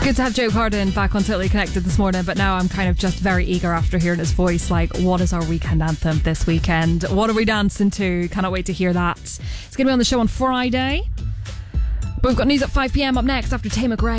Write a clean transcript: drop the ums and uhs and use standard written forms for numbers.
Good to have Joe Carden back on Totally Connected this morning, but now I'm kind of just very eager after hearing his voice. Like, what is our weekend anthem this weekend? What are we dancing to? Cannot wait to hear that. It's going to be on the show on Friday. But we've got news at 5 p.m. up next after Tay McGrath.